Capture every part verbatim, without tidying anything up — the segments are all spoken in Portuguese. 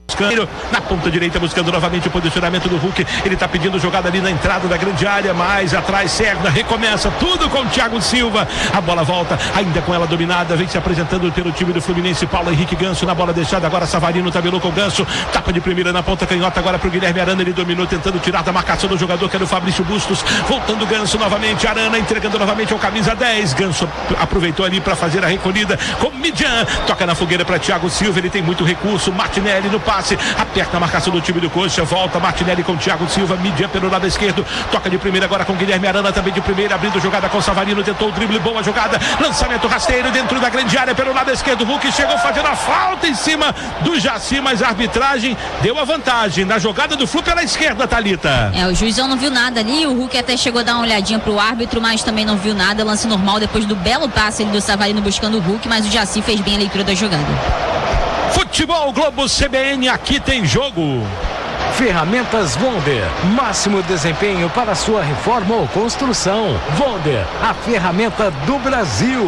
na ponta direita, buscando novamente o posicionamento do Hulk. Ele tá pedindo jogada ali na entrada da grande área, mais atrás, Serna, recomeça tudo com o Thiago Silva. A bola volta, ainda com ela dominada, vem se apresentando pelo time do Fluminense, Paulo Henrique Ganso na bola deixada, agora Savarino tabelou com o Ganso, tapa de primeira na ponta canhota, agora pro Guilherme Arana, ele dominou, tentando tirar da marcação do jogador, que era o Fabrício Bustos, voltando Ganso novamente, Arana entregando novamente ao camisa dez, Ganso aproveitou ali para fazer a recolhida com Midian, toca na fogueira para Thiago Silva, ele tem muito recurso, Martinelli no passe, aperta a marcação do time do Coxa, volta Martinelli com Thiago Silva, Midian pelo lado esquerdo, toca de primeira agora com Guilherme Arana, também de primeira, abrindo jogada com Savarino, tentou o drible, boa jogada, lançamento rasteiro dentro da grande área pelo lado esquerdo, Hulk chegou fazendo a falta em cima do Jaci, mas a arbitragem deu a vantagem na jogada do Flu pela esquerda, Thalita. É, o juizão não viu nada ali, o Hulk até chegou a dar uma olhadinha pro árbitro, mas também não viu nada, lance normal depois do belo passe ali do Savarino buscando o Hulk, mas o Jaci fez bem a leitura da jogada. Futebol Globo C B N, aqui tem jogo. Ferramentas Wonder, máximo desempenho para sua reforma ou construção. Wonder, a ferramenta do Brasil.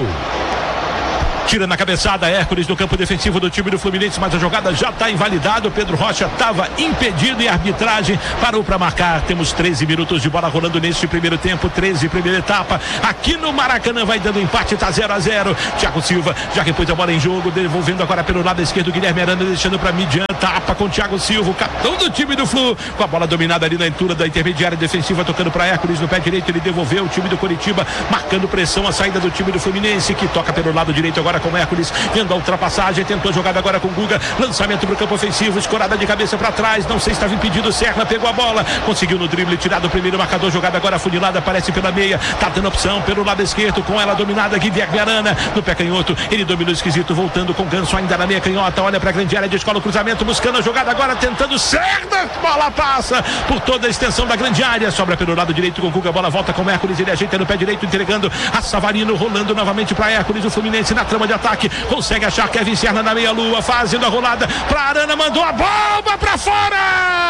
Tira na cabeçada, Hércules no campo defensivo do time do Fluminense, mas a jogada já está invalidada. O Pedro Rocha estava impedido e a arbitragem parou para marcar. Temos treze minutos de bola rolando neste primeiro tempo, treze, primeira etapa. Aqui no Maracanã vai dando empate, está zero a zero. Thiago Silva já repôs a bola em jogo, devolvendo agora pelo lado esquerdo, Guilherme Arana deixando para Midian, tapa com Thiago Silva, o capitão do time do Flu, com a bola dominada ali na altura da intermediária defensiva, tocando para Hércules no pé direito, ele devolveu o time do Coritiba, marcando pressão, a saída do time do Fluminense, que toca pelo lado direito agora com Hércules, vendo a ultrapassagem, tentou jogada agora com Guga, lançamento para o campo ofensivo, escorada de cabeça para trás, não sei se estava impedido, Serna pegou a bola, conseguiu no drible, tirado o primeiro marcador, jogada agora afunilada, aparece pela meia, tá tendo opção pelo lado esquerdo, com ela dominada, Guilherme Arana, no pé canhoto, ele dominou esquisito, voltando com Ganso ainda na meia canhota, olha para a grande área, descola o cruzamento, buscando a jogada agora, tentando Serna, bola passa por toda a extensão da grande área, sobra pelo lado direito com Guga, a bola volta com Hércules, ele ajeita no pé direito, entregando a Savarino, rolando novamente para Hércules, o Fluminense na trama de ataque, consegue achar Kevin Serna na meia lua, fazendo a rolada para Arana, mandou a bomba para fora,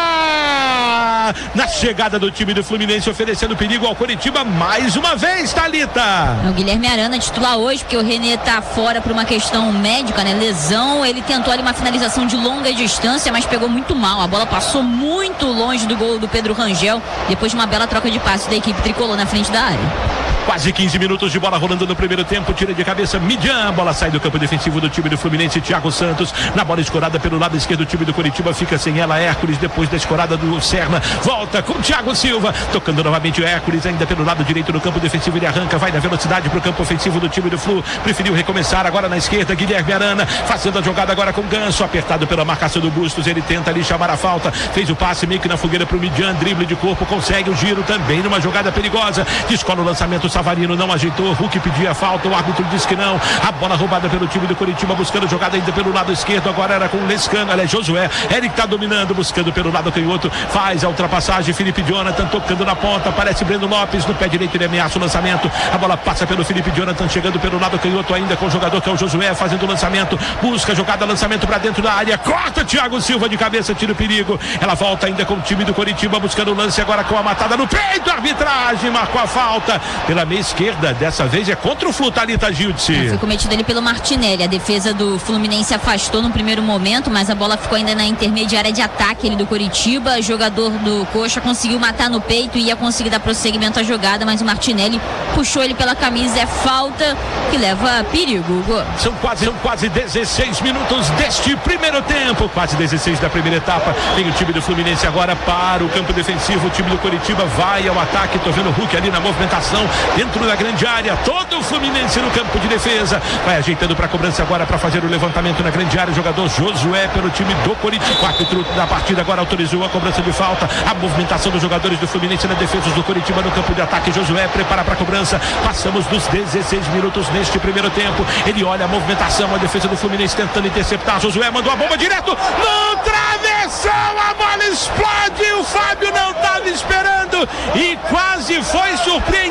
na chegada do time do Fluminense, oferecendo perigo ao Coritiba mais uma vez, Thalita. O Guilherme Arana titular hoje, porque o René tá fora por uma questão médica, né, lesão, ele tentou ali uma finalização de longa distância, mas pegou muito mal, a bola passou muito longe do gol do Pedro Rangel, depois de uma bela troca de passes da equipe tricolor na frente da área. Quase quinze minutos de bola rolando no primeiro tempo, tira de cabeça Midian, a bola sai do campo defensivo do time do Fluminense, Thiago Santos, na bola escorada pelo lado esquerdo, o time do Coritiba fica sem ela, Hércules, depois da escorada do Serna, volta com Thiago Silva, tocando novamente o Hércules, ainda pelo lado direito no campo defensivo, ele arranca, vai na velocidade pro campo ofensivo do time do Flu, preferiu recomeçar agora na esquerda, Guilherme Arana, fazendo a jogada agora com Ganso, apertado pela marcação do Bustos, ele tenta ali chamar a falta, fez o passe meio que na fogueira pro Midian, drible de corpo, consegue o giro também numa jogada perigosa, descola o lançamento, Savarino não ajeitou, Hulk pedia falta, o árbitro disse que não, a bola roubada pelo time do Coritiba, buscando jogada ainda pelo lado esquerdo, agora era com o Lescano, aliás, Josué, Eric tá dominando, buscando pelo lado canhoto, faz a ultrapassagem, Felipe Jonathan tocando na ponta, aparece Breno Lopes, no pé direito ele ameaça o lançamento, a bola passa pelo Felipe Jonathan, chegando pelo lado canhoto ainda com o jogador que é o Josué, fazendo o lançamento, busca jogada, lançamento para dentro da área, corta Thiago Silva de cabeça, tira o perigo, ela volta ainda com o time do Coritiba, buscando o lance agora com a matada no peito, a arbitragem marcou a falta pela meia esquerda, dessa vez é contra o Flu, Thalita Gildes. É, foi cometido ali pelo Martinelli, a defesa do Fluminense afastou no primeiro momento, mas a bola ficou ainda na intermediária de ataque ele do Coritiba, jogador do Coxa conseguiu matar no peito e ia conseguir dar prosseguimento à jogada, mas o Martinelli puxou ele pela camisa, é falta que leva a perigo. São quase, são quase dezesseis minutos deste primeiro tempo, quase dezesseis da primeira etapa, tem o time do Fluminense agora para o campo defensivo, o time do Coritiba vai ao ataque, tô vendo o Hulk ali na movimentação, dentro da grande área, todo o Fluminense no campo de defesa, vai ajeitando para a cobrança agora para fazer o levantamento na grande área, o jogador Josué pelo time do Coritiba, o árbitro da partida agora autorizou a cobrança de falta, a movimentação dos jogadores do Fluminense na defesa do Coritiba no campo de ataque, Josué prepara para a cobrança, passamos dos dezesseis minutos neste primeiro tempo, ele olha a movimentação, a defesa do Fluminense tentando interceptar, Josué mandou a bomba direto no travessão, a bola explode, o Fábio não estava esperando e quase foi surpreendido,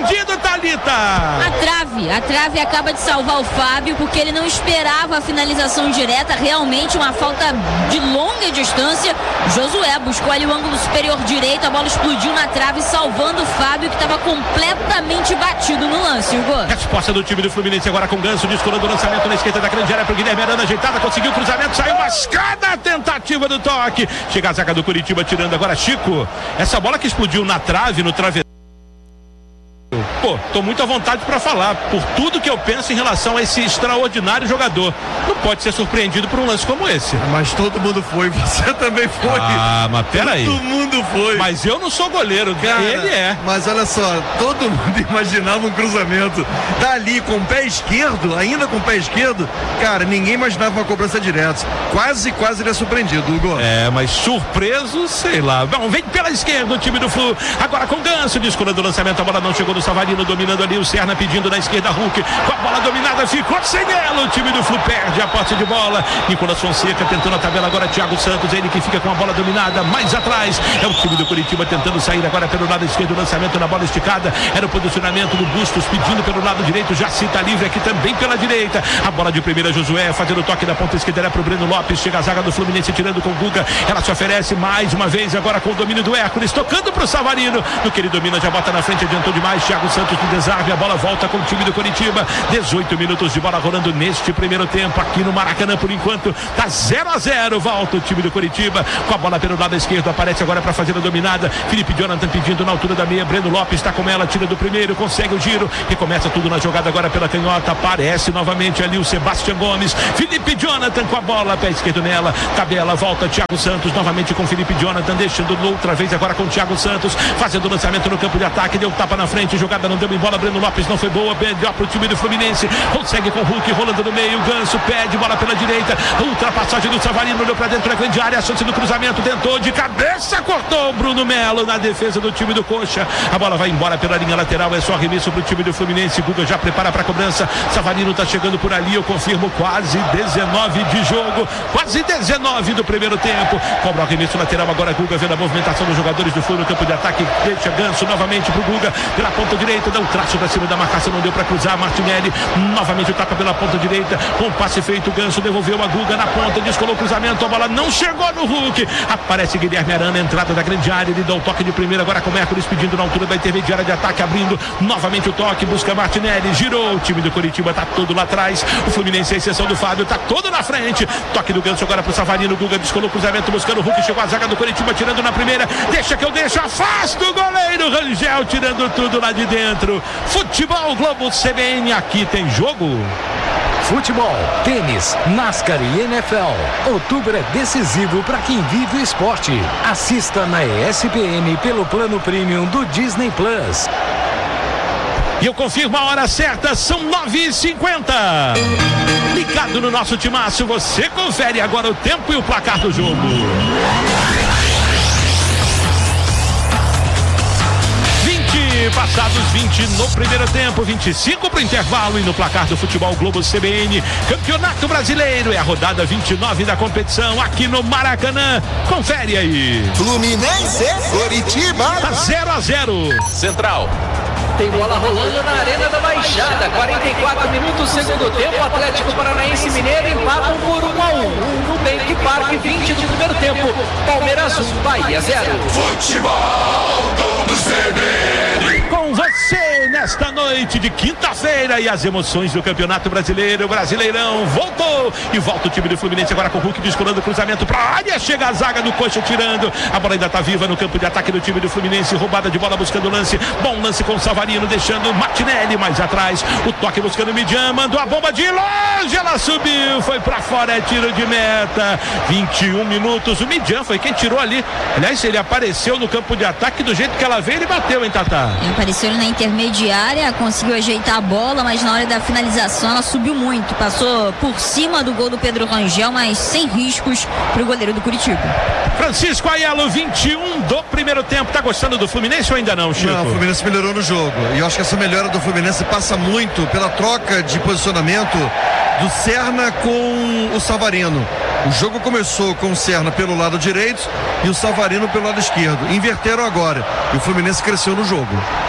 Thalita? A trave, a trave acaba de salvar o Fábio, porque ele não esperava a finalização direta, realmente uma falta de longa distância. Josué buscou ali o ângulo superior direito, a bola explodiu na trave, salvando o Fábio, que estava completamente batido no lance, Hugo. Resposta do time do Fluminense agora com Ganso, descolando o lançamento na esquerda da grande área para o Guilherme Arana, ajeitada, conseguiu o cruzamento, saiu mascada a tentativa do toque. Chega a zaga do Curitiba, tirando agora Chico. Essa bola que explodiu na trave, no travessão. Pô, tô muito à vontade para falar por tudo que eu penso em relação a esse extraordinário jogador. Não pode ser surpreendido por um lance como esse. Mas todo mundo foi, você também foi. Ah, mas peraí. Todo mundo foi. Mas eu não sou goleiro, cara, ele é. Mas olha só, todo mundo imaginava um cruzamento dali com o pé esquerdo, ainda com o pé esquerdo. Cara, ninguém imaginava uma cobrança direta. Quase, quase ele é surpreendido, Hugo. É, mas surpreso, sei lá. Bom, vem pela esquerda o time do Flu. Agora com Ganso, descolando o lançamento, a bola não chegou no Savarino, dominando ali o Serna, pedindo na esquerda Hulk, com a bola dominada, ficou sem ela, o time do Flu perde a posse de bola. Nicolas Fonseca tentando a tabela agora, Thiago Santos, ele que fica com a bola dominada, mais atrás, é o time do Curitiba tentando sair agora pelo lado esquerdo, o lançamento na bola esticada, era o posicionamento do Bustos, pedindo pelo lado direito, já cita livre aqui também pela direita, a bola de primeira Josué, fazendo o toque da ponta esquerda, era pro Breno Lopes, chega a zaga do Fluminense, tirando com o Guga, ela se oferece mais uma vez, agora com o domínio do Hércules, tocando pro Savarino, no que ele domina, já bota na frente, adiantou demais, Thiago Santos no desarme, a bola volta com o time do Curitiba, dezoito minutos de bola rolando neste primeiro tempo, aqui no Maracanã, por enquanto, tá zero a zero, volta o time do Curitiba, com a bola pelo lado esquerdo, aparece agora para fazer a dominada, Felipe Jonathan pedindo na altura da meia, Breno Lopes está com ela, tira do primeiro, consegue o giro, e começa tudo na jogada agora pela canhota, aparece novamente ali o Sebastião Gomes, Felipe Jonathan com a bola, pé esquerdo nela, tabela, volta Thiago Santos, novamente com Felipe Jonathan, deixando outra vez agora com Thiago Santos, fazendo o lançamento no campo de ataque, deu tapa na frente, jogada não deu em bola, Breno Lopes não foi boa, melhor pro time do Fluminense, consegue com o Hulk rolando no meio, Ganso pede bola pela direita, ultrapassagem do Savarino, olhou pra dentro da grande área, a chance do cruzamento, tentou de cabeça, cortou Bruno Melo na defesa do time do Coxa, a bola vai embora pela linha lateral, é só arremesso pro time do Fluminense, Guga já prepara pra cobrança, Savarino tá chegando por ali, eu confirmo, quase dezenove de jogo, quase dezenove do primeiro tempo, cobra o arremesso lateral, agora Guga vendo a movimentação dos jogadores do Flu no campo de ataque, deixa Ganso novamente pro Guga, pela ponta direita, dá um traço pra cima da marcação, não deu pra cruzar, Martinelli, novamente o tapa pela ponta direita, com o passe feito, Ganso devolveu a Guga na ponta, descolou o cruzamento, a bola não chegou no Hulk, aparece Guilherme Arana, entrada da grande área, ele dá o toque de primeira, agora com o Hércules pedindo na altura da intermediária de ataque, abrindo novamente o toque, busca Martinelli, girou, o time do Curitiba tá todo lá atrás, o Fluminense, a exceção do Fábio, tá todo na frente, toque do Ganso agora pro Savarino, Guga descolou o cruzamento, buscando o Hulk, chegou a zaga do Curitiba, tirando na primeira, deixa que eu deixo, afasta o goleiro, Rangel tirando tudo lá de dentro, Futebol Globo C B N, aqui tem jogo. Futebol, tênis, NASCAR e N F L. Outubro é decisivo para quem vive o esporte. Assista na E S P N pelo plano premium do Disney Plus. E eu confirmo a hora certa, são nove e cinquenta. Ligado no nosso timaço, você confere agora o tempo e o placar do jogo. Passados vinte no primeiro tempo, vinte e cinco para o intervalo, e no placar do Futebol Globo C B N, Campeonato Brasileiro, é a rodada vinte e nove da competição aqui no Maracanã. Confere aí. Fluminense, Curitiba. Tá zero a zero. Central. Tem bola rolando na Arena da Baixada, quarenta e quatro minutos, segundo tempo, Atlético Paranaense e Mineiro empatam por um a um. No Nubank Park, vinte do primeiro tempo, Palmeiras um, Bahia zero. Futebol Globo C B N. Com você nesta noite de quinta-feira e as emoções do Campeonato Brasileiro, o Brasileirão voltou e volta o time do Fluminense agora com o Hulk descolando o cruzamento para a área, chega a zaga do Coxa tirando, a bola ainda tá viva no campo de ataque do time do Fluminense, roubada de bola buscando o lance, bom lance com o Savarino, deixando Martinelli mais atrás, o toque buscando o Midian, mandou a bomba de longe, ela subiu, foi para fora, é tiro de meta, vinte e um minutos, o Midian foi quem tirou ali, aliás ele apareceu no campo de ataque do jeito que ela veio, ele bateu, hein, Tatá? Apareceu na intermediária, conseguiu ajeitar a bola, mas na hora da finalização ela subiu muito, passou por cima do gol do Pedro Rangel, mas sem riscos pro goleiro do Curitiba. Francisco Aiello, vinte e um do primeiro tempo, tá gostando do Fluminense ou ainda não, Chico? Não, o Fluminense melhorou no jogo, e eu acho que essa melhora do Fluminense passa muito pela troca de posicionamento do Serna com o Savarino. O jogo começou com o Serna pelo lado direito e o Savarino pelo lado esquerdo, inverteram agora, e o Fluminense cresceu no jogo.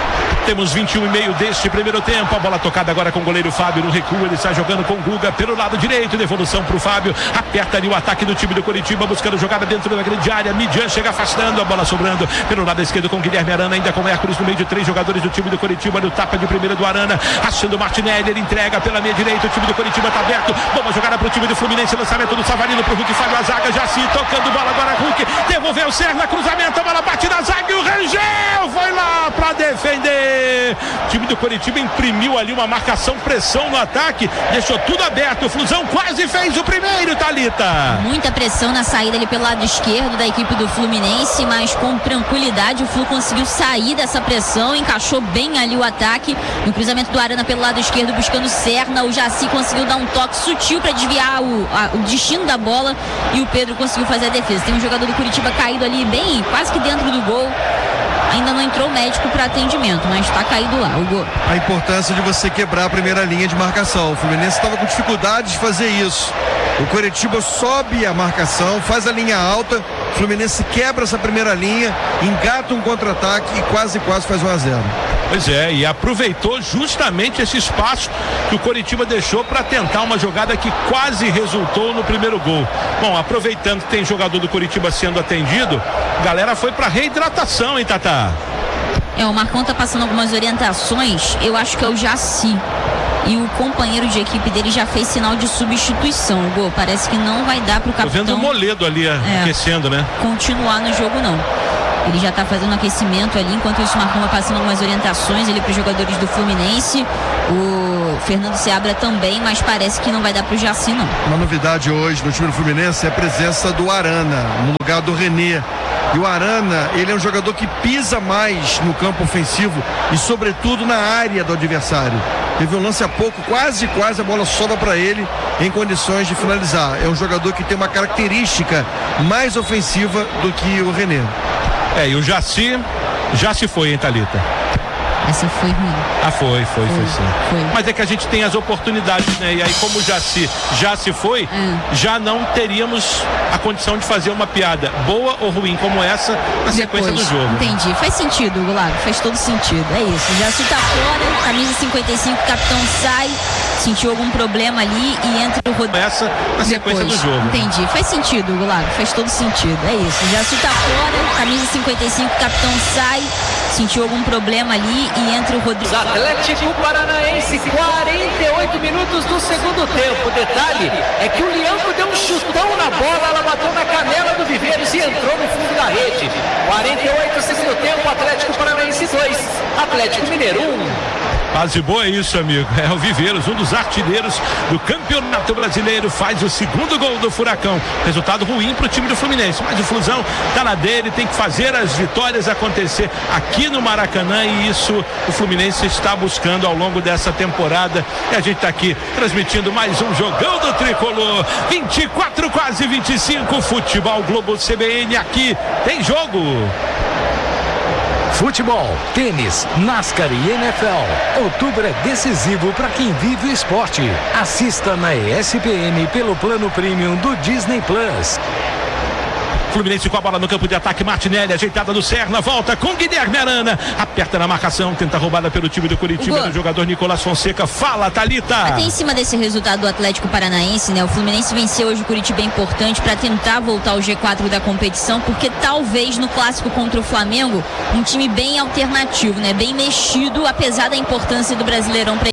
Temos vinte e um e meio deste primeiro tempo. A bola tocada agora com o goleiro Fábio no recuo. Ele está jogando com o Guga pelo lado direito. Devolução para o Fábio. Aperta ali o ataque do time do Coritiba, buscando jogada dentro da grande área. Midian chega afastando, a bola sobrando pelo lado esquerdo com Guilherme Arana, ainda com Hércules no meio de três jogadores do time do Coritiba. No tapa de primeira do Arana, achando o Martinelli. Ele entrega pela meia direita. O time do Coritiba está aberto. Boa jogada para o time do Fluminense. Lançamento do Savarino para o Hulk. Falha a zaga. Jaci tocando bola agora. Hulk devolveu o Serna. Cruzamento. A bola bate na zaga e o Rangel foi lá para defender. O time do Coritiba imprimiu ali uma marcação, pressão no ataque, deixou tudo aberto. O Flusão quase fez o primeiro, Thalita. Muita pressão na saída ali pelo lado esquerdo da equipe do Fluminense, mas com tranquilidade o Flu conseguiu sair dessa pressão, encaixou bem ali o ataque. No cruzamento do Arana pelo lado esquerdo, buscando Serna, o Jaci conseguiu dar um toque sutil para desviar o, a, o destino da bola e o Pedro conseguiu fazer a defesa. Tem um jogador do Coritiba caído ali bem, quase que dentro do gol. Ainda não entrou o médico para atendimento, mas está caído lá o gol. A importância de você quebrar a primeira linha de marcação. O Fluminense estava com dificuldade de fazer isso. O Coritiba sobe a marcação, faz a linha alta. O Fluminense quebra essa primeira linha, engata um contra-ataque e quase, quase faz um a zero. Pois é, e aproveitou justamente esse espaço que o Coritiba deixou para tentar uma jogada que quase resultou no primeiro gol. Bom, aproveitando que tem jogador do Coritiba sendo atendido, a galera foi para reidratação, hein, Tatá? É, o Marcão tá passando algumas orientações, eu acho que é o Jaci. E o companheiro de equipe dele já fez sinal de substituição. O gol parece que não vai dar pro capitão. Tô vendo o Moledo ali é, aquecendo, né? Continuar no jogo, não. Ele já está fazendo aquecimento ali, enquanto isso o Marcão vai passando algumas orientações ali para os jogadores do Fluminense. O Fernando Seabra também, mas parece que não vai dar para o Jaci, não. Uma novidade hoje no time do Fluminense é a presença do Arana no lugar do René. E o Arana, ele é um jogador que pisa mais no campo ofensivo e sobretudo na área do adversário. Teve um lance há pouco, quase, quase a bola sobra para ele em condições de finalizar. É um jogador que tem uma característica mais ofensiva do que o René. É, e o Jaci já se foi, hein, Thalita? Essa foi ruim. Ah, foi, foi, foi, foi sim. Foi. Mas é que a gente tem as oportunidades, né? E aí, como o Jaci já se foi, hum. já não teríamos a condição de fazer uma piada boa ou ruim como essa na sequência Depois, do jogo. Entendi. Faz sentido, Gulago. Faz todo sentido. É isso. O Jaci tá fora, camisa cinquenta e cinco, o capitão sai, sentiu algum problema ali e entra o Rodrigo. Essa na sequência Depois. do jogo. Entendi. Faz sentido, Gulago. Faz todo sentido. É isso. O Jaci tá fora, camisa cinquenta e cinco, o capitão sai, sentiu algum problema ali e entra o Rodrigo. Atlético Paranaense, quarenta e oito minutos do segundo tempo. Detalhe é que o Lianco deu um chutão na bola, ela bateu na canela do Viveiros e entrou no fundo da rede. quarenta e oito segundo tempo, Atlético Paranaense dois, Atlético Mineiro um. Fase boa é isso, amigo. É o Viveiros, um dos artilheiros do Campeonato Brasileiro, faz o segundo gol do Furacão. Resultado ruim para o time do Fluminense, mas o Flusão tá na dele, tem que fazer as vitórias acontecer aqui no Maracanã e isso o Fluminense está buscando ao longo dessa temporada. E a gente está aqui transmitindo mais um jogão do Tricolor. vinte e quatro, quase vinte e cinco, Futebol Globo C B N, aqui tem jogo. Futebol, tênis, NASCAR e N F L. Outubro é decisivo para quem vive o esporte. Assista na E S P N pelo plano premium do Disney Plus. Fluminense com a bola no campo de ataque, Martinelli, ajeitada do Serna, volta com Guilherme Arana, aperta na marcação, tenta roubada pelo time do Curitiba, do jogador Nicolás Fonseca. Fala, Thalita. Até em cima desse resultado do Atlético Paranaense, né? O Fluminense venceu hoje o Curitiba, é importante para tentar voltar ao G quatro da competição, porque talvez no clássico contra o Flamengo, um time bem alternativo, né? Bem mexido, apesar da importância do Brasileirão para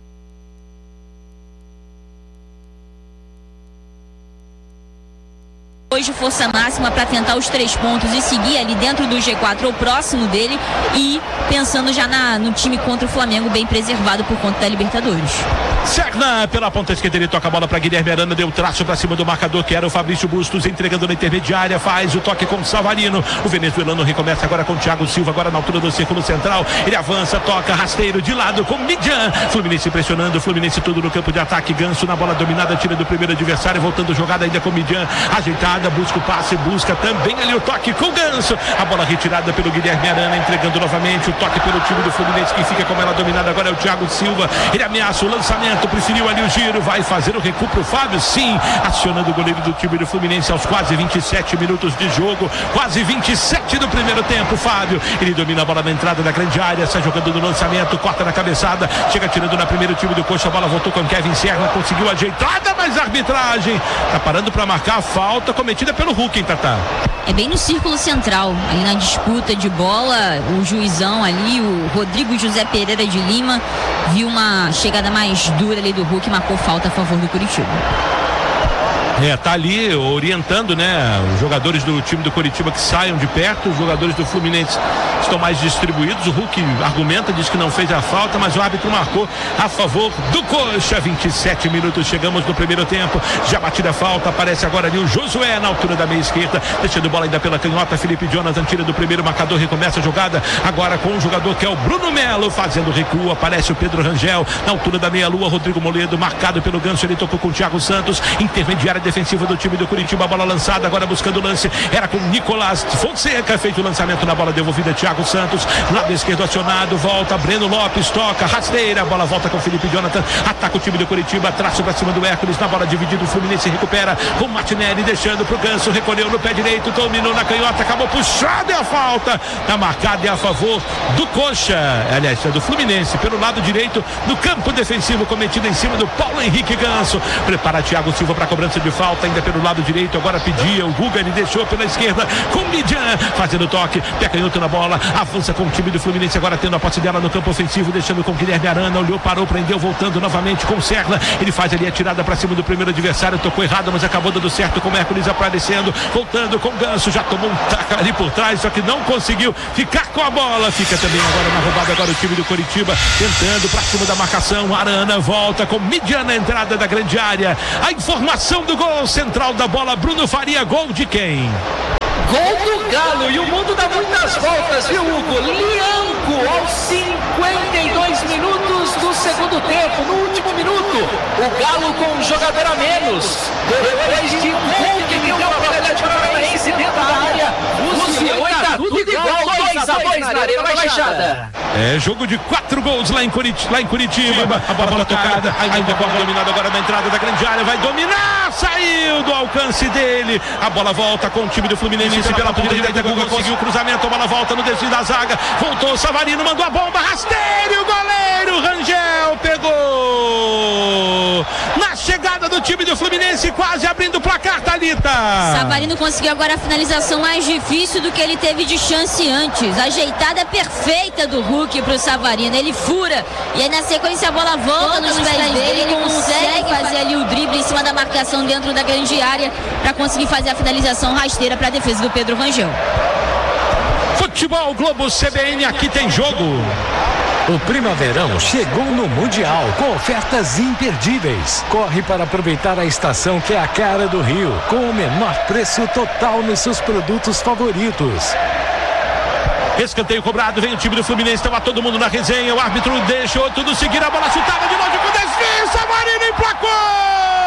hoje força máxima para tentar os três pontos e seguir ali dentro do G quatro ou próximo dele e pensando já na, no time contra o Flamengo bem preservado por conta da Libertadores. Serna pela ponta esquerda, ele toca a bola para Guilherme Arana, deu traço para cima do marcador que era o Fabrício Bustos, entregando na intermediária, faz o toque com o Savarino, o venezuelano recomeça agora com o Thiago Silva, agora na altura do círculo central, ele avança, toca, rasteiro de lado com Midian, Fluminense pressionando, Fluminense tudo no campo de ataque, Ganso na bola dominada, tira do primeiro adversário, voltando jogada ainda com Midian, ajeitada, busca o passe, busca também ali o toque com o Ganso, a bola retirada pelo Guilherme Arana, entregando novamente o toque pelo time do Fluminense que fica com ela dominada, agora é o Thiago Silva, ele ameaça o lançamento, lançamento, preferiu ali o giro, vai fazer o recuo pro Fábio, sim, acionando o goleiro do time do Fluminense aos quase vinte e sete minutos de jogo, quase vinte e sete do primeiro tempo. Fábio, ele domina a bola na entrada da grande área, sai jogando no lançamento, corta na cabeçada, chega tirando na primeiro time do Coxa, a bola voltou com Kevin Serra, conseguiu ajeitada, mas a arbitragem tá parando para marcar a falta cometida pelo Hulk, hein, Tatá? É bem no círculo central, ali na disputa de bola, o juizão ali, o Rodrigo José Pereira de Lima, viu uma chegada mais dura ali do Hulk e marcou falta a favor do Curitiba. É, tá ali orientando, né, os jogadores do time do Curitiba que saiam de perto, os jogadores do Fluminense estão mais distribuídos. O Hulk argumenta, diz que não fez a falta, mas o árbitro marcou a favor do Coxa. vinte e sete minutos, chegamos no primeiro tempo, já batida a falta, aparece agora ali o Josué na altura da meia esquerda, deixando bola ainda pela canhota, Felipe Jonathan tira do primeiro marcador, recomeça a jogada, agora com o jogador que é o Bruno Melo, fazendo recuo, aparece o Pedro Rangel, na altura da meia lua, Rodrigo Moledo, marcado pelo gancho, ele tocou com o Thiago Santos, intermediária defensiva do time do Curitiba, a bola lançada, agora buscando o lance, era com Nicolás Fonseca, feito o lançamento na bola devolvida, Thiago Santos, lado esquerdo acionado, volta, Breno Lopes, toca, rasteira, a bola volta com o Felipe Jonathan, ataca o time do Curitiba, traço pra cima do Hércules, na bola dividida, o Fluminense recupera, com o Martinelli deixando pro Ganso, recolheu no pé direito, dominou na canhota, acabou puxado, e a falta tá marcada, é a favor do Coxa, aliás, é do Fluminense, pelo lado direito, no campo defensivo, cometido em cima do Paulo Henrique Ganso, prepara Thiago Silva para cobrança de falta, ainda pelo lado direito, agora pedia o Guga, ele deixou pela esquerda com Midian, fazendo toque, pé canhoto na bola, avança com o time do Fluminense, agora tendo a posse dela no campo ofensivo, deixando com Guilherme Arana, olhou, parou, prendeu, voltando novamente com Serra, ele faz ali a tirada pra cima do primeiro adversário, tocou errado, mas acabou dando certo com o Hércules aparecendo, voltando com o Ganso, já tomou um taca ali por trás, só que não conseguiu ficar com a bola, fica também agora na roubada, agora o time do Curitiba, tentando pra cima da marcação, Arana volta com Midian na entrada da grande área, a informação do gol central da bola, Bruno Faria, gol de quem? Gol do Galo, e o mundo dá muitas voltas, viu, Hugo? Lianco aos cinquenta e dois minutos do segundo tempo, no último minuto, o Galo com um jogador a menos, depois de um gol que deu para o Atlético Paranaense dentro da área, o Luciano tá tudo igual, dois a dois na Arena da Baixada. É jogo de quatro gols lá em Curitiba, lá em Curitiba. A bola tocada, ainda a bola dominada agora na entrada da grande área, vai dominar, saiu do alcance dele, a bola volta com o time do Fluminense pela ponta direita, Guga conseguiu o cruzamento, a bola volta no desvio da zaga, voltou, Savarino mandou a bomba, rasteiro, o goleiro Rangel pegou na chegada do time do Fluminense, quase abrindo o placar, Thalita. Savarino conseguiu agora a finalização mais difícil do que ele teve de chance antes, a ajeitada perfeita do Hulk pro Savarino, ele fura, e aí na sequência a bola volta, volta nos pés dele, dele, ele consegue fazer ali o drible em cima da marcação dentro da grande área, para conseguir fazer a finalização rasteira para a defesa do Pedro Rangel. Futebol Globo C B N, aqui tem jogo. O Primaverão chegou no Mundial com ofertas imperdíveis. Corre para aproveitar a estação que é a cara do Rio, com o menor preço total nos seus produtos favoritos. Escanteio cobrado, vem o time do Fluminense, estava todo mundo na resenha, o árbitro deixou tudo seguir, a bola chutada de longe com desvio, Savarino emplacou!